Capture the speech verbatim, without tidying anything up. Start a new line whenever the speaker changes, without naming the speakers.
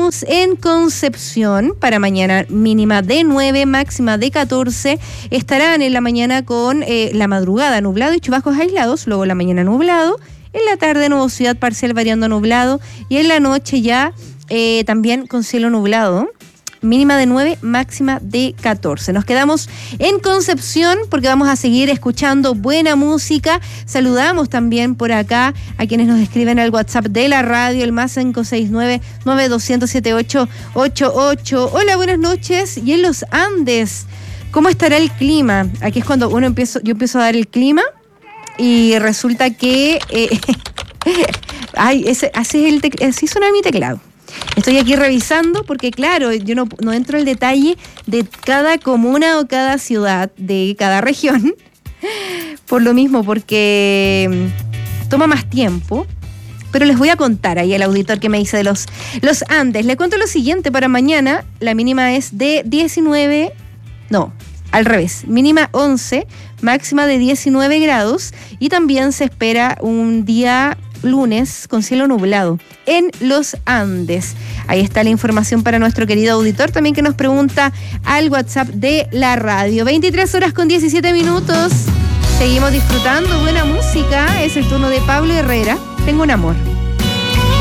quedamos en Concepción para mañana, mínima de nueve, máxima de catorce. Estarán en la mañana con eh, la madrugada nublado y chubascos aislados, luego la mañana nublado, en la tarde nubosidad parcial variando nublado y en la noche ya eh, también con cielo nublado. Mínima de nueve, máxima de catorce. Nos quedamos en Concepción porque vamos a seguir escuchando buena música. Saludamos también por acá a quienes nos escriben al WhatsApp de la radio, el más cinco seis nueve, nueve dos cero, siete ocho ocho ocho. Hola, buenas noches. Y en los Andes, ¿cómo estará el clima? Aquí es cuando uno empiezo, yo empiezo a dar el clima y resulta que... Eh, ay, ese, así, es el tec- así suena mi teclado. Estoy aquí revisando porque, claro, yo no, no entro al detalle de cada comuna o cada ciudad, de cada región, por lo mismo, porque toma más tiempo. Pero les voy a contar ahí al auditor que me dice de los, los Andes. Le cuento lo siguiente para mañana. La mínima es de diecinueve, no, al revés, mínima once, máxima de diecinueve grados. Y también se espera un día lunes con cielo nublado en los Andes. Ahí está la información para nuestro querido auditor también que nos pregunta al WhatsApp de la radio. veintitrés horas con diecisiete minutos. Seguimos disfrutando buena música. Es el turno de Pablo Herrera. Tengo un amor.